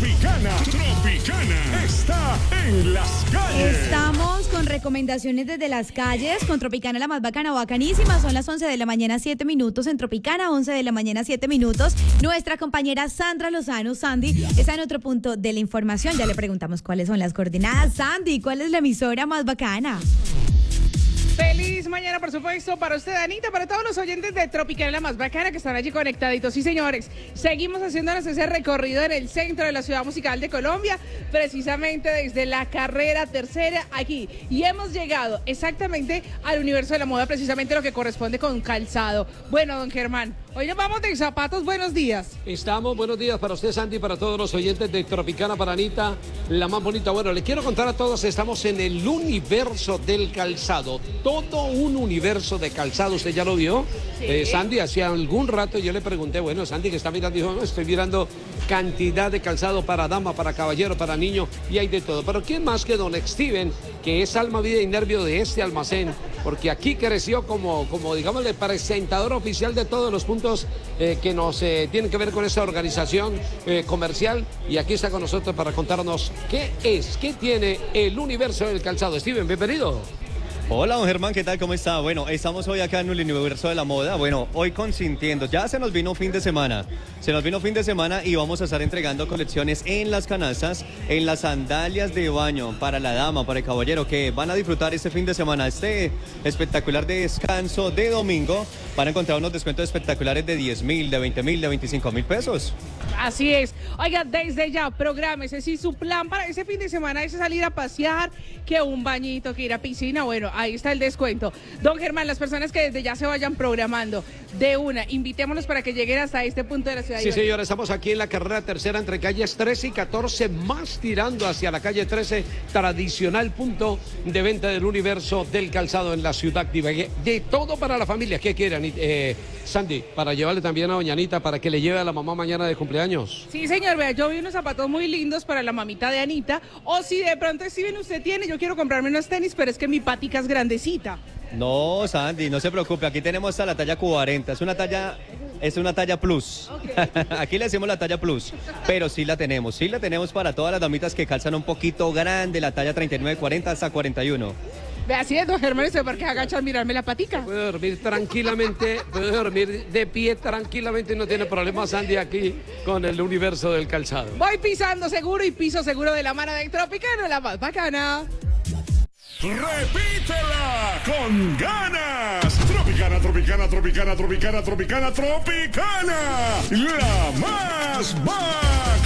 Tropicana está en las calles. Estamos con recomendaciones desde las calles con Tropicana, la más bacana, bacanísima. Son las 11 de la mañana, 7 minutos en Tropicana, 11 de la mañana, 7 minutos. Nuestra compañera Sandra Lozano, Sandy, está en otro punto de la información. Ya le preguntamos cuáles son las coordenadas. Sandy, ¿cuál es la emisora más bacana? Feliz mañana, por supuesto, para usted, Anita, para todos los oyentes de Tropicana, la más bacana, que están allí conectaditos. Sí, señores, seguimos haciéndonos ese recorrido en el centro de la ciudad musical de Colombia, precisamente desde la carrera tercera aquí. Y hemos llegado exactamente al universo de la moda, precisamente lo que corresponde con calzado. Bueno, don Germán, hoy nos vamos de zapatos. Buenos días. Buenos días para usted, Sandy, para todos los oyentes de Tropicana, para Anita, la más bonita. Bueno, le quiero contar a todos, estamos en el universo del calzado. Todo un universo de calzado, ¿usted ya lo vio? Sí. Sandy, hacía algún rato yo le pregunté, bueno, Sandy, que está mirando, dijo, no, estoy mirando cantidad de calzado para dama, para caballero, para niño, y hay de todo. Pero ¿quién más que don Steven, que es alma, vida y nervio de este almacén? Porque aquí creció como digamos, el presentador oficial de todos los puntos que nos tienen que ver con esta organización comercial, y aquí está con nosotros para contarnos qué tiene el universo del calzado. Steven, bienvenido. Hola, don Germán, ¿qué tal? ¿Cómo está? Bueno, estamos hoy acá en el universo de la moda. Bueno, hoy consintiendo. Ya se nos vino fin de semana. Y vamos a estar entregando colecciones en las canastas, en las sandalias de baño para la dama, para el caballero, que van a disfrutar este fin de semana, este espectacular descanso de domingo. Van a encontrar unos descuentos espectaculares de 10.000, de 20.000, de 25.000 pesos. Así es. Oiga, desde ya, prográmese. Si su plan para ese fin de semana es salir a pasear, que un bañito, que ir a piscina, bueno, ahí está el descuento. Don Germán, las personas que desde ya se vayan programando, de una, invitémonos para que lleguen hasta este punto de la ciudad. Sí, señora, estamos aquí en la carrera tercera entre calles 13 y 14, más tirando hacia la calle 13, tradicional punto de venta del universo del calzado en la ciudad de Ibagué. De todo para la familia. ¿Qué quieren, Sandy? Para llevarle también a doña Anita, para que le lleve a la mamá mañana de cumpleaños. Sí, señor, vea, yo vi unos zapatos muy lindos para la mamita de Anita. O si de pronto, Steven, usted tiene, yo quiero comprarme unos tenis, pero es que mi patica es grandecita. No, Sandy, no se preocupe, aquí tenemos hasta la talla 40, es una talla plus. Okay. Aquí le decimos la talla plus, pero sí la tenemos para todas las damitas que calzan un poquito grande, la talla 39, 40 hasta 41. Ve, así es, don Germán, ¿usted por qué agacha a mirarme la patica? Puede dormir tranquilamente, puede dormir de pie tranquilamente y no tiene problema, Sandy, aquí con el universo del calzado. Voy pisando seguro y piso seguro de la mano de Tropicana, la más bacana. ¡Repítela con ganas! Tropicana, Tropicana, Tropicana, Tropicana, Tropicana, Tropicana, la más bacana.